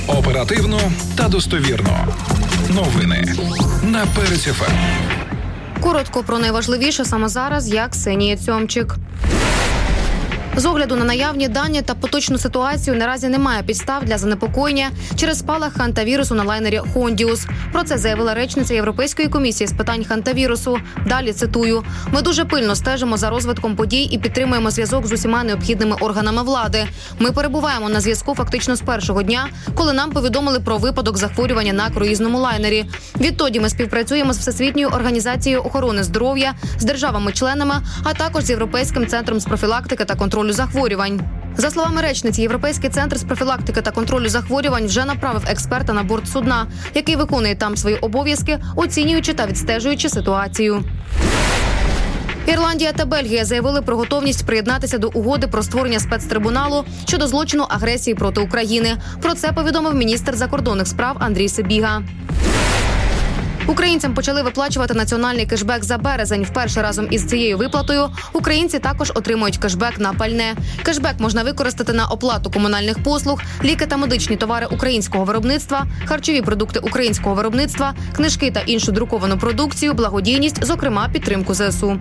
Оперативно та достовірно. Новини на Перець ФМ. Коротко про найважливіше саме зараз, я Ксенія Цьомчик. З огляду на наявні дані та поточну ситуацію наразі немає підстав для занепокоєння через спалах хантавірусу на лайнері «Хондіус». Про це заявила речниця Європейської комісії з питань хантавірусу. Далі цитую: «Ми дуже пильно стежимо за розвитком подій і підтримуємо зв'язок з усіма необхідними органами влади. Ми перебуваємо на зв'язку фактично з першого дня, коли нам повідомили про випадок захворювання на круїзному лайнері. Відтоді ми співпрацюємо з Всесвітньою організацією охорони здоров'я, з державами-членами, а також з Європейським центром з профілактики та контролю захворювань». За словами речниці, Європейський центр з профілактики та контролю захворювань вже направив експерта на борт судна, який виконує там свої обов'язки, оцінюючи та відстежуючи ситуацію. Ірландія та Бельгія заявили про готовність приєднатися до угоди про створення спецтрибуналу щодо злочину агресії проти України. Про це повідомив міністр закордонних справ Андрій Сибіга. Українцям почали виплачувати національний кешбек за березень. Вперше разом із цією виплатою українці також отримують кешбек на пальне. Кешбек можна використати на оплату комунальних послуг, ліки та медичні товари українського виробництва, харчові продукти українського виробництва, книжки та іншу друковану продукцію, благодійність, зокрема підтримку ЗСУ.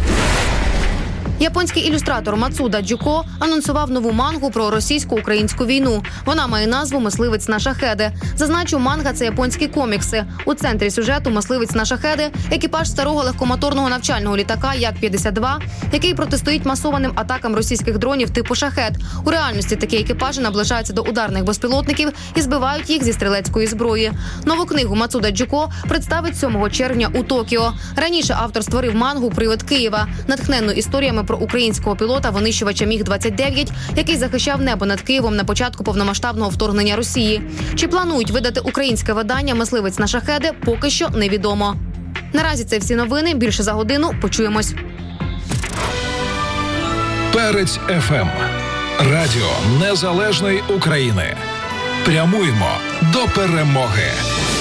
Японський ілюстратор Мацуда Джуко анонсував нову мангу про російсько-українську війну. Вона має назву «Мисливець на шахеди». Зазначу, манга – це японські комікси. У центрі сюжету «Мисливець на шахеди» – екіпаж старого легкомоторного навчального літака Як-52, який протистоїть масованим атакам російських дронів типу «Шахед». У реальності такі екіпажі наближаються до ударних безпілотників і збивають їх зі стрілецької зброї. Нову книгу Мацуда Джуко представить 7 червня у Токіо. Раніше автор створив мангу «Привид Києва», натхненну історіями про українського пілота-винищувача Міг-29, який захищав небо над Києвом на початку повномасштабного вторгнення Росії. Чи планують видати українське видання «Мисливець на шахеди» – поки що невідомо. Наразі це всі новини. Більше за годину. Почуємось. Перець ФМ. Радіо Незалежної України. Прямуємо до перемоги.